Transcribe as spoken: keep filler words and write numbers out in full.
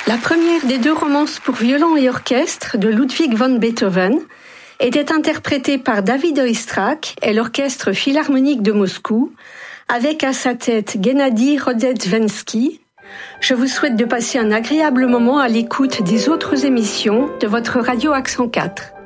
La première des deux romances pour violon et orchestre de Ludwig van Beethoven était interprétée par David Oistrakh et l'Orchestre Philharmonique de Moscou, avec à sa tête Gennady Rodzhetsvenski. Je vous souhaite de passer un agréable moment à l'écoute des autres émissions de votre radio Accent quatre.